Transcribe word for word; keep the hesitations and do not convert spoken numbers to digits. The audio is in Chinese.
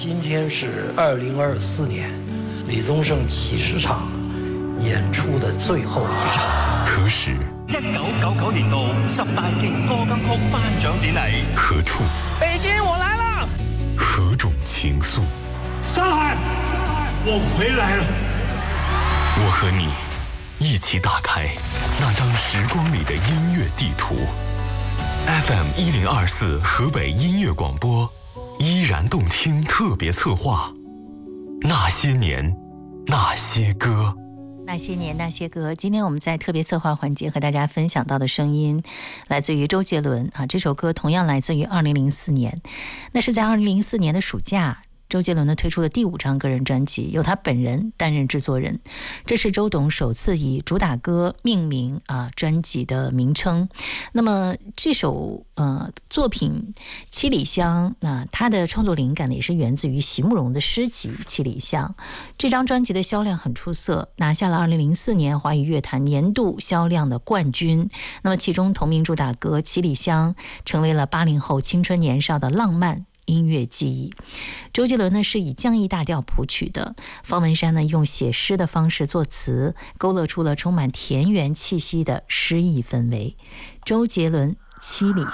今天是二零二四年李宗盛七十场演出的最后一场。 何时？ 一九九九年度十大勁歌金曲頒獎典禮。 何處？ 北京，我來了。 何種情愫？ 上海，我回來了。 我和你一起打開那張時光裡的音樂地圖。F M 一零二四河北音樂廣播，依然動聽特別策劃。那些年，那些歌。 那些年那些歌，今天我们在特别策划环节和大家分享到的声音来自于周杰伦啊，这首歌同样来自于二零零四年，那是在二零零四年的暑假，周杰伦呢推出了第五张个人专辑，由他本人担任制作人，这是周董首次以主打歌命名啊专辑的名称。那么这首呃作品《七里香》，那它的创作灵感呢也是源自于席慕容的诗集《七里香》。这张专辑的销量很出色，拿下了二零零四年华语乐坛年度销量的冠军。那么其中同名主打歌《七里香》成为了八零后青春年少的浪漫音乐记忆。周杰伦呢是以降 E 大调谱曲的，方文山呢用写诗的方式作词，勾勒出了充满田园气息的诗意氛围。周杰伦《七里香》。